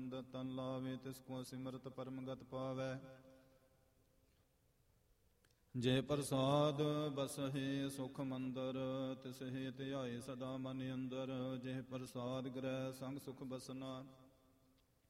ਸੰਬੰਧ ਤਨ ਲਾਵੇ, ਤਿਸ ਕੋ ਸਿਮਰਤ ਪਰਮਗਤ ਪਾਵੈ। ਜੇ ਪ੍ਰਸਾਦ ਬਸਹਿ ਸੁਖ ਮੰਦਰ, ਤਿਸ ਹੇ ਧਿਆਏ ਸਦਾ ਮਨ ਅੰਦਰ। ਜੇ ਪ੍ਰਸਾਦ ਗ੍ਰਹਿ ਸੰਗ ਸੁਖ ਬਸਨਾ,